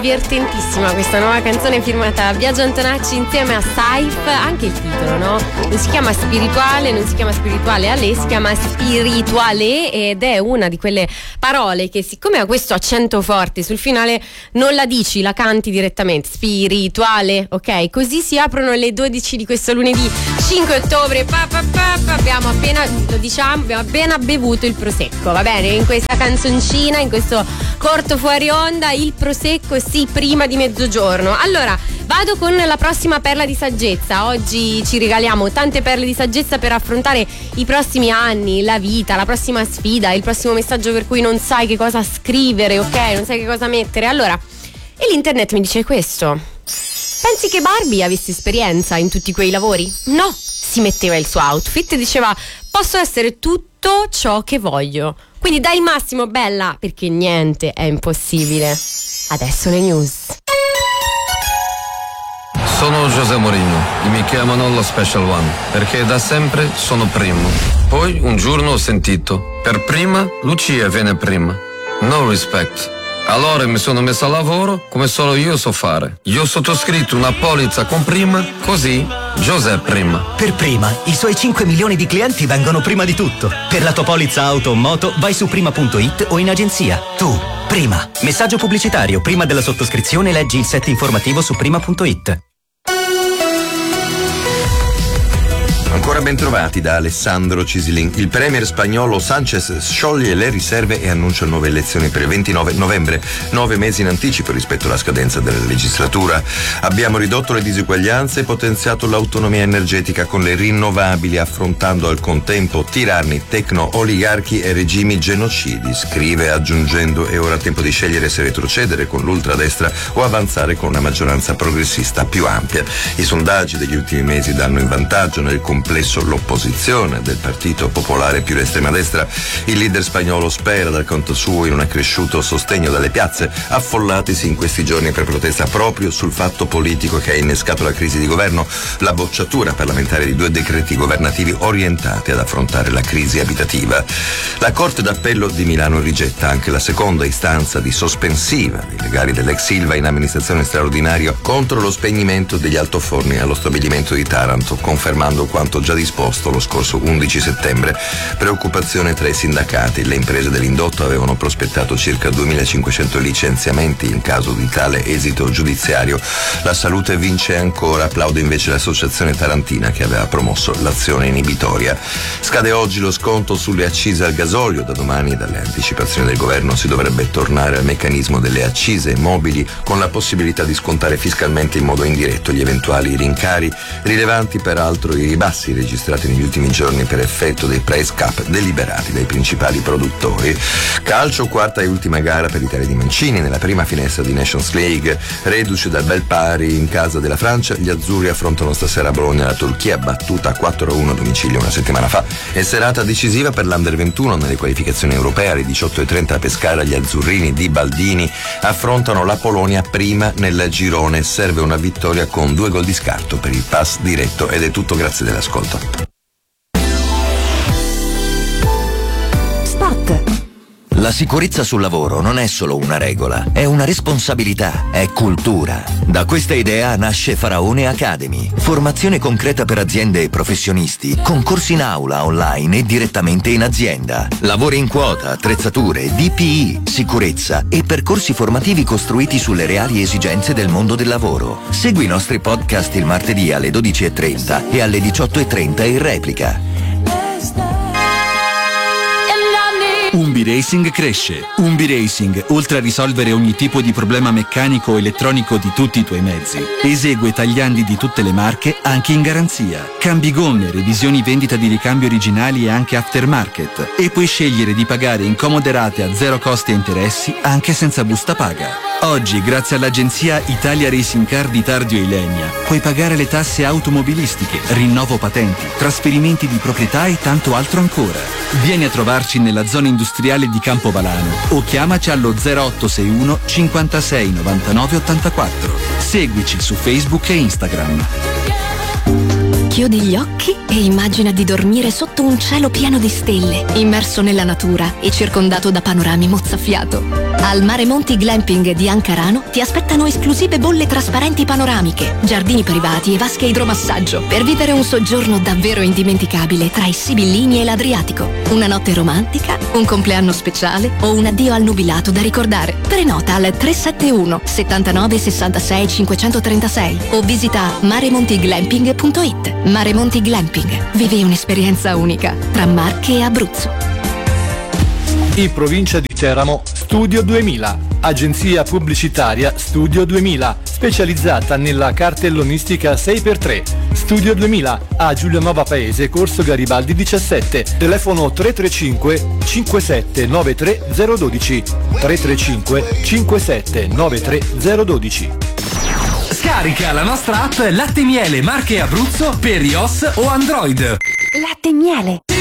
divertentissima questa nuova canzone firmata Biagio Antonacci insieme a Saif. Anche il titolo, no? Non si chiama spirituale, non si chiama spirituale Ale, si chiama spirituale, ed è una di quelle parole che, siccome ha questo accento forte sul finale, non la dici, la canti direttamente. Spirituale, ok? Così si aprono le 12 di questo lunedì 5 ottobre. Abbiamo appena, lo diciamo, abbiamo appena bevuto il prosecco, va bene? In questa canzoncina, in questo corto fuori onda, il prosecco sì, prima di mezzogiorno. Allora, vado con la prossima perla di saggezza. Oggi ci regaliamo tante perle di saggezza per affrontare i prossimi anni, la vita, la prossima sfida, il prossimo messaggio per cui non sai che cosa scrivere, ok? Non sai che cosa mettere. Allora, e l'internet mi dice questo: pensi che Barbie avesse esperienza in tutti quei lavori? No, si metteva il suo outfit e diceva: posso essere tutto ciò che voglio. Quindi dai il massimo, bella, perché niente è impossibile. Adesso le news. Sono José Mourinho e mi chiamano lo Special One perché da sempre sono primo. Poi un giorno ho sentito: per prima Lucia viene prima. No respect. Allora mi sono messo a lavoro come solo io so fare. Io ho sottoscritto una polizza con prima, così José prima. Per prima, i suoi 5 milioni di clienti vengono prima di tutto. Per la tua polizza auto o moto vai su prima.it o in agenzia. Tu, prima. Messaggio pubblicitario: prima della sottoscrizione leggi il set informativo su prima.it. Ancora ben trovati da Alessandro Cisilin. Il premier spagnolo Sánchez scioglie le riserve e annuncia nuove elezioni per il 29 novembre, 9 mesi in anticipo rispetto alla scadenza della legislatura. Abbiamo ridotto le disuguaglianze e potenziato l'autonomia energetica con le rinnovabili, affrontando al contempo tiranni, tecno-oligarchi e regimi genocidi, scrive, aggiungendo: è ora tempo di scegliere se retrocedere con l'ultradestra o avanzare con una maggioranza progressista più ampia. I sondaggi degli ultimi mesi danno in vantaggio nel complesso l'opposizione del Partito Popolare più l'estrema destra. Il leader spagnolo spera dal canto suo in un accresciuto sostegno dalle piazze, affollatisi in questi giorni per protesta proprio sul fatto politico che ha innescato la crisi di governo, la bocciatura parlamentare di 2 decreti governativi orientati ad affrontare la crisi abitativa. La Corte d'Appello di Milano rigetta anche la seconda istanza di sospensiva dei legali dell'ex Ilva in amministrazione straordinaria contro lo spegnimento degli altoforni allo stabilimento di Taranto, confermando quanto già disposto lo scorso 11 settembre. Preoccupazione tra i sindacati. Le imprese dell'indotto avevano prospettato circa 2.500 licenziamenti in caso di tale esito giudiziario. La salute vince ancora, applaude invece l'associazione tarantina che aveva promosso l'azione inibitoria. Scade oggi lo sconto sulle accise al gasolio. Da domani, dalle anticipazioni del governo, si dovrebbe tornare al meccanismo delle accise mobili, con la possibilità di scontare fiscalmente in modo indiretto gli eventuali rincari. Rilevanti peraltro i ribassi registrati negli ultimi giorni per effetto dei price cap deliberati dai principali produttori. Calcio, quarta e ultima gara per l'Italia di Mancini nella prima finestra di Nations League. Reduce dal bel pari in casa della Francia, gli azzurri affrontano stasera a Bologna la Turchia, battuta 4-1 a domicilio una settimana fa. È serata decisiva per l'Under 21 nelle qualificazioni europee. Alle 18:30 a Pescara gli azzurrini di Baldini affrontano la Polonia prima nel girone. Serve una vittoria con 2 gol di scarto per il pass diretto. Ed è tutto, grazie dell'ascolto. Spot. La sicurezza sul lavoro non è solo una regola, è una responsabilità, è cultura. Da questa idea nasce Faraone Academy, formazione concreta per aziende e professionisti, con corsi in aula, online e direttamente in azienda. Lavori in quota, attrezzature, DPI, sicurezza e percorsi formativi costruiti sulle reali esigenze del mondo del lavoro. Segui i nostri podcast il martedì alle 12:30 e alle 18:30 in replica. Umbi Racing cresce. Umbi Racing, oltre a risolvere ogni tipo di problema meccanico o elettronico di tutti i tuoi mezzi, esegue tagliandi di tutte le marche anche in garanzia. Cambi gomme, revisioni, vendita di ricambi originali e anche aftermarket. E puoi scegliere di pagare in comode rate a 0 costi e interessi anche senza busta paga. Oggi, grazie all'agenzia Italia Racing Car di Tardio e Ilenia, puoi pagare le tasse automobilistiche, rinnovo patenti, trasferimenti di proprietà e tanto altro ancora. Vieni a trovarci nella zona industriale di Campovalano o chiamaci allo 0861 56 99 84. Seguici su Facebook e Instagram. Chiudi gli occhi e immagina di dormire sotto un cielo pieno di stelle, immerso nella natura e circondato da panorami mozzafiato. Al Mare Monti Glamping di Ancarano ti aspettano esclusive bolle trasparenti panoramiche, giardini privati e vasche idromassaggio per vivere un soggiorno davvero indimenticabile tra i Sibillini e l'Adriatico. Una notte romantica, un compleanno speciale o un addio al nubilato da ricordare. Prenota al 371 79 66 536 o visita maremontiglamping.it. Mare Monti Glamping. Vivi un'esperienza unica tra Marche e Abruzzo. In provincia di Teramo, Studio 2000, agenzia pubblicitaria Studio 2000, specializzata nella cartellonistica 6x3. Studio 2000 a Giulianova Paese, Corso Garibaldi 17, telefono 335 5793 012, 335 5793 012. Scarica la nostra app Latte Miele Marche Abruzzo per iOS o Android. Latte Miele.